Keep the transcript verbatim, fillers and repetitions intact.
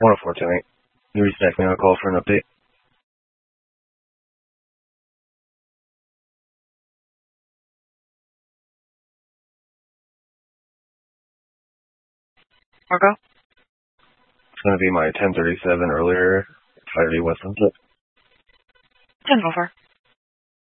one oh four ten eight. You reconnect me on a call for an update. Margo? It's going to be my ten thirty-seven earlier, Friday West Sunset. ten over.